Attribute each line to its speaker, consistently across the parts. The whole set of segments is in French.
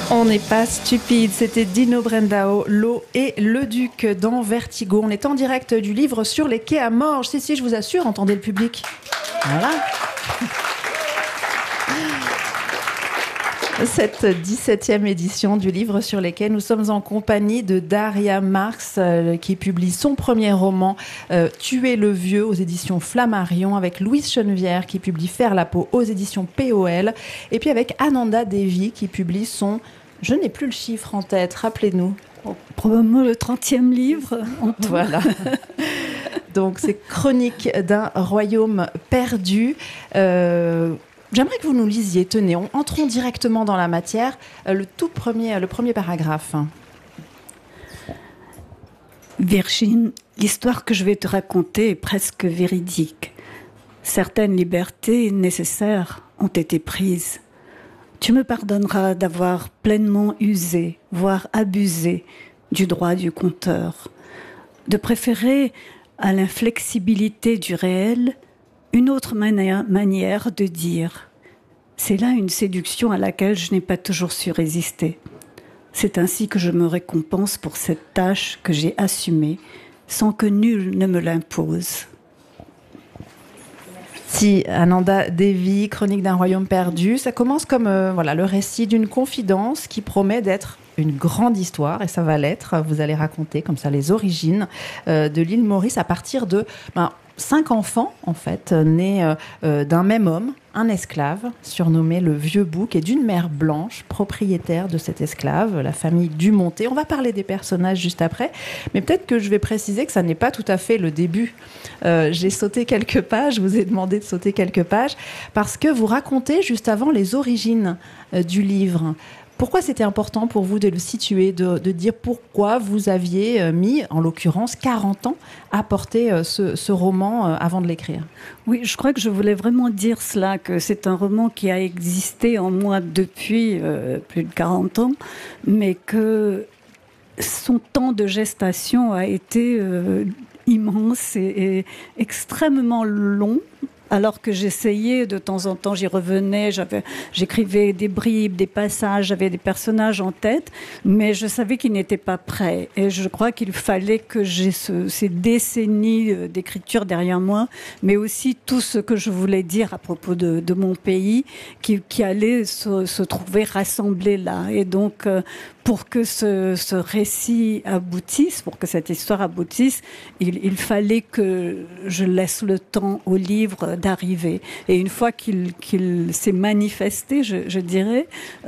Speaker 1: On n'est pas stupide, c'était Dino Brandao, L'eau et le Duc dans Vertigo. On est en direct du livre Sur les quais à Morges. Si, je vous assure, entendez le public. Voilà. Cette 17e édition du livre Sur les quais, nous sommes en compagnie de Daria Marx qui publie son premier roman Tuer le vieux aux éditions Flammarion, avec Louise Chenevière qui publie Faire la peau aux éditions POL, et puis avec Ananda Devi qui publie son... Je n'ai plus le chiffre en tête, rappelez-nous.
Speaker 2: Probablement le 30e livre.
Speaker 1: Voilà. Donc c'est Chronique d'un royaume perdu. J'aimerais que vous nous lisiez, tenez, entrons directement dans la matière, le premier paragraphe.
Speaker 2: Virginie, l'histoire que je vais te raconter est presque véridique. Certaines libertés nécessaires ont été prises. Tu me pardonneras d'avoir pleinement usé, voire abusé du droit du conteur, de préférer à l'inflexibilité du réel une autre manière de dire. C'est là une séduction à laquelle je n'ai pas toujours su résister. C'est ainsi que je me récompense pour cette tâche que j'ai assumée, sans que nul ne me l'impose.
Speaker 1: Si, Ananda Devi, Chronique d'un royaume perdu, ça commence comme le récit d'une confidence qui promet d'être une grande histoire, et ça va l'être. Vous allez raconter comme ça les origines de l'île Maurice à partir de 5 enfants, en fait, nés d'un même homme, un esclave, surnommé le Vieux Bouc, et d'une mère blanche, propriétaire de cet esclave, la famille Dumonté. On va parler des personnages juste après, mais peut-être que je vais préciser que ça n'est pas tout à fait le début. J'ai sauté quelques pages, je vous ai demandé de sauter quelques pages, parce que vous racontez juste avant les origines du livre. Pourquoi c'était important pour vous de le situer, de dire pourquoi vous aviez mis, en l'occurrence, 40 ans à porter ce roman avant de l'écrire?
Speaker 2: Oui, je crois que je voulais vraiment dire cela, que c'est un roman qui a existé en moi depuis plus de 40 ans, mais que son temps de gestation a été immense et extrêmement long. Alors que j'essayais, de temps en temps, j'y revenais, j'écrivais des bribes, des passages, j'avais des personnages en tête, mais je savais qu'ils n'étaient pas prêts. Et je crois qu'il fallait que j'ai ces décennies d'écriture derrière moi, mais aussi tout ce que je voulais dire à propos de mon pays, qui allait se trouver rassemblé là. Et donc, pour que ce récit aboutisse, pour que cette histoire aboutisse, il fallait que je laisse le temps au livre d'arriver. Et une fois qu'il s'est manifesté, je dirais,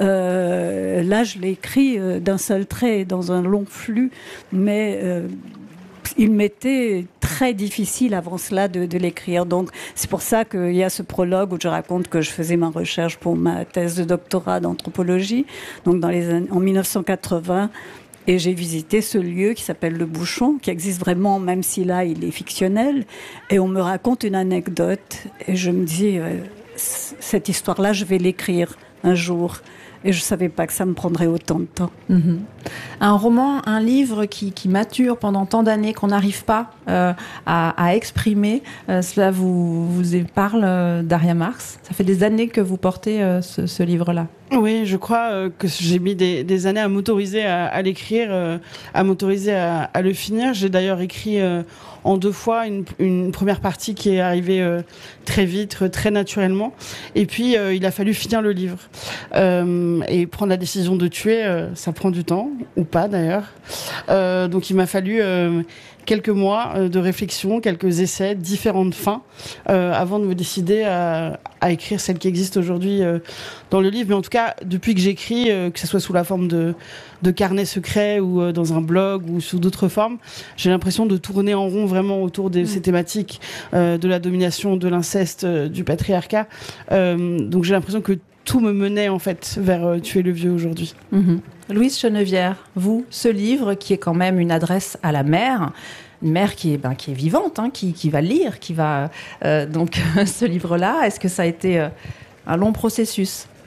Speaker 2: là je l'ai écrit d'un seul trait, dans un long flux, mais il m'était très difficile avant cela de l'écrire. Donc c'est pour ça qu'il y a ce prologue où je raconte que je faisais ma recherche pour ma thèse de doctorat d'anthropologie, donc en 1980. Et j'ai visité ce lieu qui s'appelle Le Bouchon, qui existe vraiment, même si là, il est fictionnel. Et on me raconte une anecdote. Et je me dis, cette histoire-là, je vais l'écrire un jour. Et je ne savais pas que ça me prendrait autant de temps.
Speaker 1: Mmh. Un roman, un livre qui mature pendant tant d'années, qu'on n'arrive pas à exprimer. Cela vous parle, Daria Marx? Ça fait des années que vous portez ce livre-là.
Speaker 3: Oui, je crois que j'ai mis des années à m'autoriser à l'écrire, à m'autoriser à le finir. J'ai d'ailleurs écrit en 2 fois une première partie qui est arrivée très vite, très naturellement. Et puis, il a fallu finir le livre. Et prendre la décision de tuer, ça prend du temps, ou pas d'ailleurs. Donc il m'a fallu quelques mois de réflexion, quelques essais, différentes fins, avant de me décider à écrire celle qui existe aujourd'hui dans le livre. Mais en tout cas, depuis que j'écris, que ce soit sous la forme de carnet secret ou dans un blog ou sous d'autres formes, j'ai l'impression de tourner en rond vraiment autour de ces thématiques de la domination, de l'inceste, du patriarcat. Donc j'ai l'impression que tout me menait en fait vers Tuer le vieux aujourd'hui.
Speaker 1: Mmh. Louise Chenevière, vous, ce livre qui est quand même une adresse à la mère, une mère qui est vivante, hein, qui va lire, qui va donc ce livre-là, est-ce que ça a été un long processus?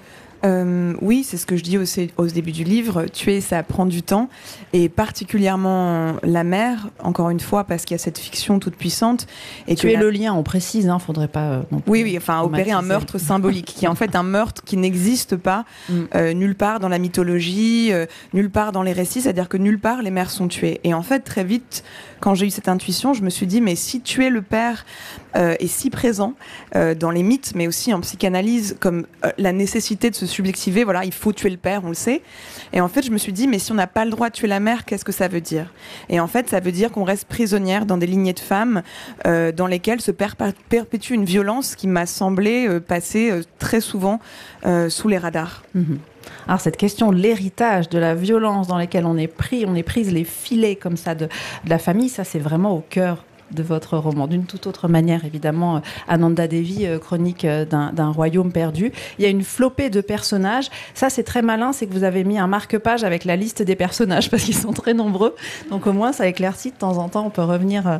Speaker 4: Oui, c'est ce que je dis au début du livre. Tuer, ça prend du temps, et particulièrement la mère, encore une fois, parce qu'il y a cette fiction toute puissante. Et
Speaker 1: tuer le lien, on précise, faudrait pas.
Speaker 4: Oui, enfin, opérer un meurtre symbolique, qui est en fait un meurtre qui n'existe pas nulle part dans la mythologie, nulle part dans les récits, c'est-à-dire que nulle part les mères sont tuées. Et en fait, très vite, quand j'ai eu cette intuition, je me suis dit, mais si tuer le père est si présent dans les mythes, mais aussi en psychanalyse, comme la nécessité de se subjectiver, voilà, il faut tuer le père, on le sait. Et en fait, je me suis dit, mais si on n'a pas le droit de tuer la mère, qu'est-ce que ça veut dire ? Et en fait, ça veut dire qu'on reste prisonnière dans des lignées de femmes dans lesquelles se perpétue une violence qui m'a semblé passer très souvent sous les radars.
Speaker 1: Alors cette question de l'héritage, de la violence dans laquelle on est prise les filets comme ça de la famille, ça c'est vraiment au cœur de votre roman, d'une toute autre manière évidemment. Ananda Devi, chronique d'un royaume perdu. Il y a une flopée de personnages. Ça c'est très malin, c'est que vous avez mis un marque-page avec la liste des personnages parce qu'ils sont très nombreux. Donc au moins ça éclaircit de temps en temps. On peut revenir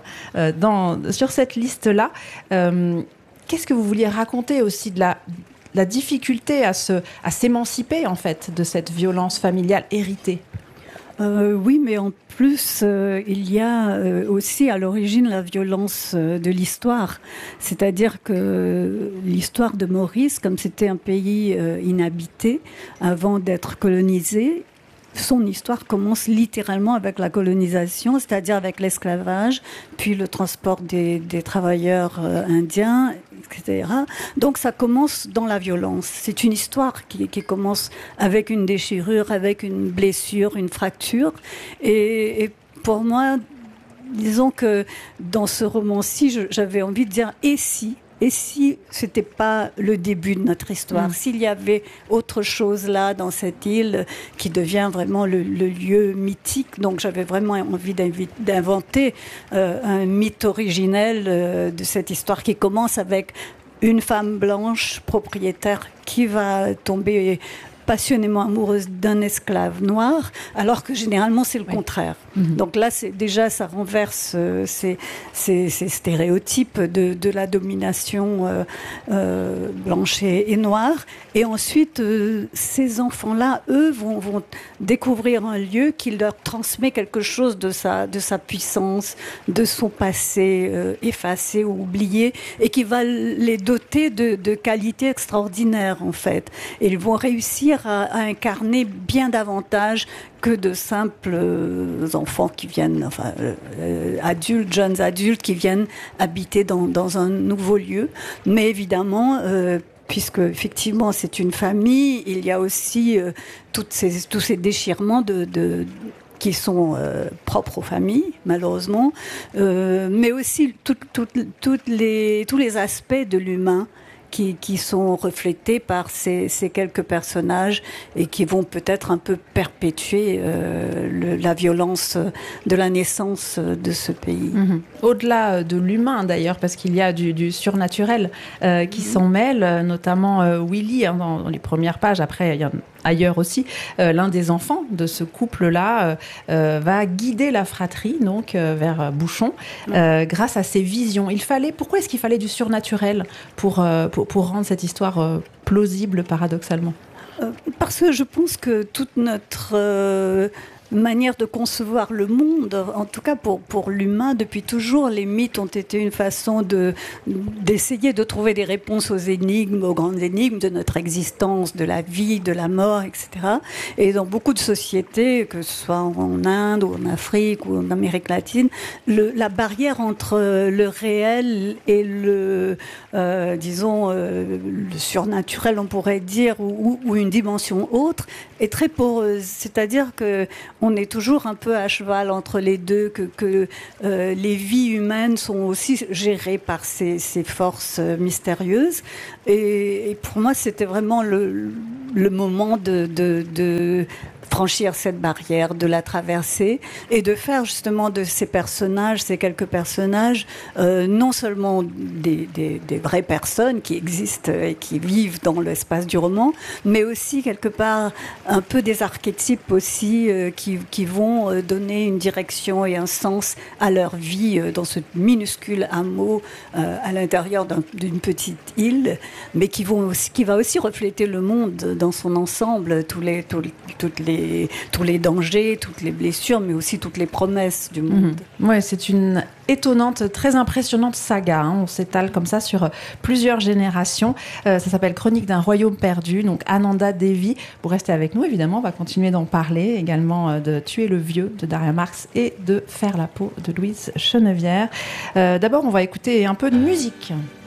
Speaker 1: sur cette liste-là. Qu'est-ce que vous vouliez raconter aussi de la difficulté à s'émanciper en fait de cette violence familiale héritée?
Speaker 2: Oui, mais en plus, il y a aussi à l'origine la violence de l'histoire. C'est-à-dire que l'histoire de Maurice, comme c'était un pays inhabité avant d'être colonisé, son histoire commence littéralement avec la colonisation, c'est-à-dire avec l'esclavage, puis le transport des travailleurs indiens, etc. Donc ça commence dans la violence. C'est une histoire qui commence avec une déchirure, avec une blessure, une fracture. Et pour moi, disons que dans ce roman-ci, j'avais envie de dire « et si ?» Et si c'était pas le début de notre histoire, s'il y avait autre chose là dans cette île qui devient vraiment le lieu mythique, donc j'avais vraiment envie d'inventer un mythe originel de cette histoire qui commence avec une femme blanche propriétaire qui va tomber passionnément amoureuse d'un esclave noir, alors que généralement c'est le contraire. Donc là, déjà, ça renverse ces stéréotypes de la domination blanche et noire. Et ensuite, ces enfants-là, eux, vont découvrir un lieu qui leur transmet quelque chose de sa puissance, de son passé effacé ou oublié, et qui va les doter de qualités extraordinaires, en fait. Et ils vont réussir à incarner bien davantage que de simples enfants qui viennent, jeunes adultes qui viennent habiter dans un nouveau lieu. Mais évidemment, puisque effectivement c'est une famille, il y a aussi tous ces déchirements qui sont propres aux familles, malheureusement, mais aussi tous les aspects de l'humain qui sont reflétés par ces quelques personnages et qui vont peut-être un peu perpétuer la violence de la naissance de ce pays.
Speaker 1: Au-delà de l'humain d'ailleurs, parce qu'il y a du surnaturel qui s'en mêle, notamment Willy dans les premières pages. Après, il y a ailleurs aussi, l'un des enfants de ce couple-là va guider la fratrie donc vers Bouchon grâce à ses visions. Pourquoi est-ce qu'il fallait du surnaturel pour rendre cette histoire plausible paradoxalement ?
Speaker 2: Parce que je pense que toute notre manière de concevoir le monde, en tout cas pour l'humain, depuis toujours, les mythes ont été une façon d'essayer de trouver des réponses aux grandes énigmes de notre existence, de la vie, de la mort, etc. Et dans beaucoup de sociétés, que ce soit en Inde ou en Afrique ou en Amérique latine, la barrière entre le réel et le surnaturel, on pourrait dire, ou une dimension autre, est très poreuse. C'est-à-dire que on est toujours un peu à cheval entre les deux, que les vies humaines sont aussi gérées par ces forces mystérieuses. Et pour moi, c'était vraiment le moment de franchir cette barrière, de la traverser et de faire justement de ces personnages, ces quelques personnages, non seulement des vraies personnes qui existent et qui vivent dans l'espace du roman, mais aussi quelque part un peu des archétypes aussi qui vont donner une direction et un sens à leur vie dans ce minuscule hameau à l'intérieur d'une petite île, mais qui va aussi refléter le monde dans son ensemble, tous les dangers, toutes les blessures, mais aussi toutes les promesses du monde.
Speaker 1: Ouais, c'est une étonnante, très impressionnante saga. On s'étale comme ça sur plusieurs générations. Ça s'appelle Chronique d'un royaume perdu. Donc Ananda Devi, vous restez avec nous évidemment, on va continuer d'en parler, également de Tuer le vieux de Daria Marx et de Faire la peau de Louise Chenevière. D'abord, on va écouter un peu de musique.